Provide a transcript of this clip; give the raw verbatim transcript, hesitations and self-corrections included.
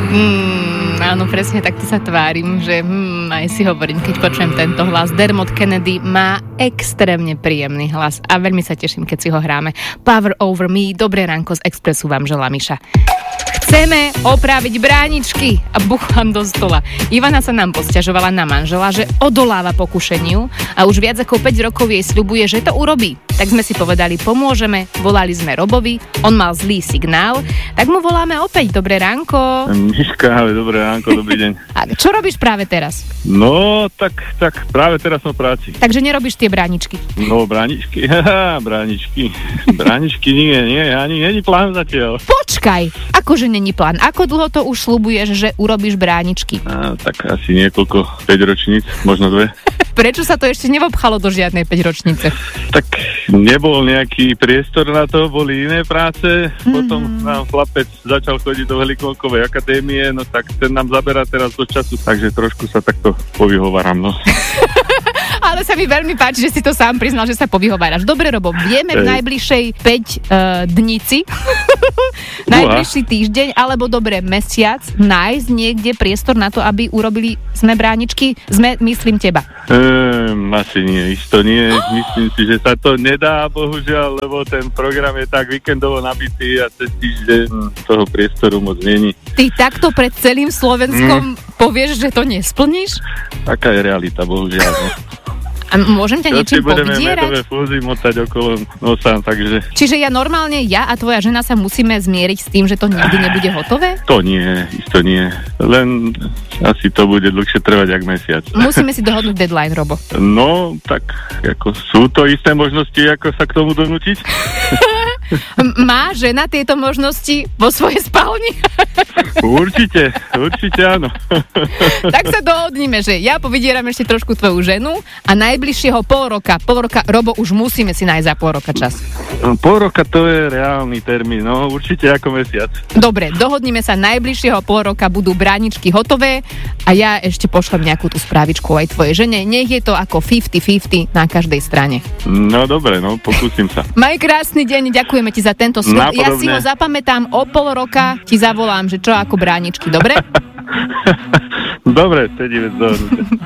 Mm, áno, presne takto sa tvárim, že mm, aj si hovorím, keď počujem tento hlas. Dermot Kennedy má extrémne príjemný hlas a veľmi sa teším, keď si ho hráme. Power Over Me, dobré ránko z Expressu vám želá Miša. Chceme opraviť bráničky a buchám do stola. Ivana sa nám posťažovala na manžela, že odoláva pokušeniu a už viac ako päť rokov jej sľubuje, že to urobí. Tak sme si povedali, pomôžeme, volali sme Robovi, on mal zlý signál, tak mu voláme opäť. Dobré ránko. Miška, ale dobré ránko, dobrý deň. A čo robíš práve teraz? No, tak, tak práve teraz som v práci. Takže nerobíš tie bráničky? No, bráničky, haha, bráničky. Bráničky nie, nie, ani není plán zatiaľ. Počkaj, akože není plán. Ako dlho to už sľubuješ, že urobíš bráničky? A, tak asi niekoľko, päť ročníc, možno dve. Prečo sa to ešte nevobchalo do žiadnej päťročnice? Tak nebol nejaký priestor na to, boli iné práce, mm-hmm. Potom nám chlapec začal chodiť do Helikónkovej akadémie, no tak ten nám zaberá teraz do času, takže trošku sa takto povyhováram, no. Ale sa mi veľmi páči, že si to sám priznal, že sa povyhováraš. Dobre, Robo, vieme v najbližšej päť uh, dnici, najbližší týždeň, alebo dobre, mesiac, nájsť niekde priestor na to, aby urobili sme bráničky? Sme, myslím, teba. Um, asi nie, isto nie. Oh! Myslím si, že sa to nedá, bohužiaľ, lebo ten program je tak víkendovo nabitý a cez týždeň toho priestoru moc není. Ty takto pred celým Slovenskom mm. povieš, že to nesplníš? Taká je realita, bohužiaľ. No. A môžem ťa niečím povydierať? Budeme medové fúzy motať okolo nosa, takže... Čiže ja normálne, ja a tvoja žena sa musíme zmieriť s tým, že to nikdy nebude hotové? To nie, isto nie. Len asi to bude dlhšie trvať jak mesiac. Musíme si dohodnúť deadline, Robo. No, tak ako sú to isté možnosti, ako sa k tomu donútiť? Má žena tieto možnosti vo svojej spálni? Určite, určite áno. Tak sa dohodníme, že ja povydieram ešte trošku tvoju ženu a najbližšieho pol roka, pol roka, Robo, už musíme si nájsť za pol roka čas. Pol roka to je reálny termín, no určite ako mesiac. Dobre, dohodníme sa, najbližšieho pol roka budú bráničky hotové a ja ešte pošlem nejakú tú správičku aj tvojej žene. Nech je to ako päťdesiat päťdesiat na každej strane. No dobre, no pokúsim sa. Maj krásny deň, ďakujeme ti za tento sľub. Ja si ho zapamätám, o pol roka ti zavolám, že čo ako bráničky, dobre? Dobre, vtedy dohodnuté.